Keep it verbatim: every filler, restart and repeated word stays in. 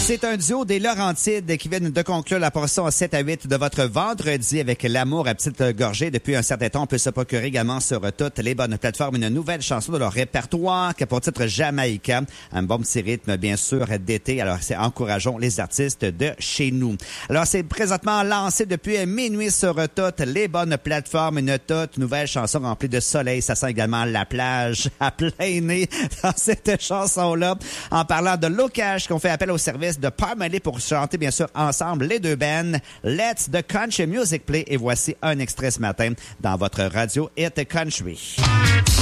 C'est un duo des Laurentides qui viennent de conclure la portion sept à huit de votre vendredi avec L'amour à petite gorgée. Depuis un certain temps, on peut se procurer également sur toutes les bonnes plateformes une nouvelle chanson de leur répertoire qui a pour titre Jamaïca. Un bon petit rythme, bien sûr, d'été. Alors, c'est encourageons les artistes de chez nous. Alors, c'est présentement lancé depuis minuit sur toutes les bonnes plateformes. Une toute nouvelle chanson remplie de soleil. Ça sent également la plage à plein nez dans cette chanson-là. En parlant de Locage, qu'on fait appel au service de Parmalee pour chanter, bien sûr, ensemble les deux bands. Let's the Country Music Play. Et voici un extrait ce matin dans votre radio Hit Country.